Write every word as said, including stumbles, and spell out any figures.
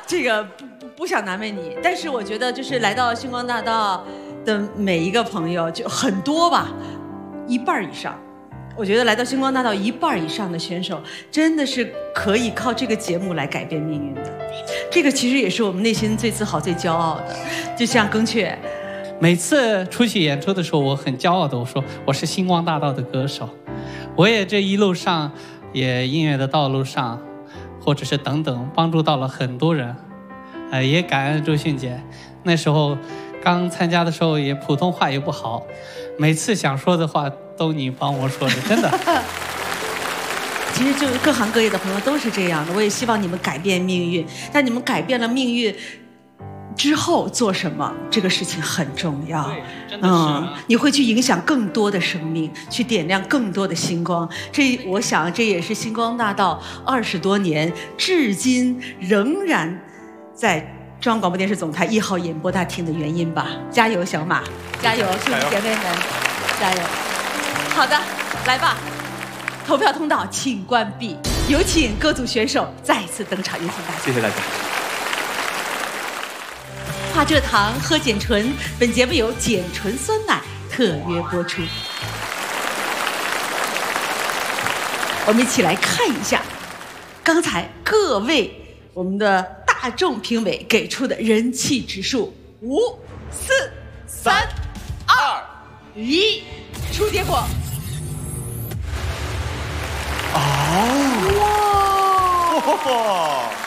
这个不不想难为你，但是我觉得就是来到星光大道的每一个朋友，就很多吧，一半以上。我觉得来到星光大道一半以上的选手，真的是可以靠这个节目来改变命运的。这个其实也是我们内心最自豪、最骄傲的。就像更雀， 每次出去演出的时候，我很骄傲的我说我是星光大道的歌手。我也这一路上，也音乐的道路上，或者是等等，帮助到了很多人。呃，也感恩周迅姐，那时候刚参加的时候也普通话也不好，每次想说的话都你帮我说的，真的。 其实就各行各业的朋友都是这样的，我也希望你们改变命运，但你们改变了命运之后做什么，这个事情很重要。 对，真的是、 嗯，你会去影响更多的生命，去点亮更多的星光。这，我想这也是星光大道二十多年，至今仍然在中央广播电视总台一号演播大厅的原因吧。加油，小马，加油，兄弟姐妹们，加油！好的，来吧，投票通道请关闭，有请各组选手再次登场，有请大家。 谢谢大家。 化蔗糖喝碱醇，本节目由碱醇酸奶特约播出。我们一起来看一下刚才各位我们的大众评委给出的人气指数，五、四、三、二、一，出结果。 哦，哇！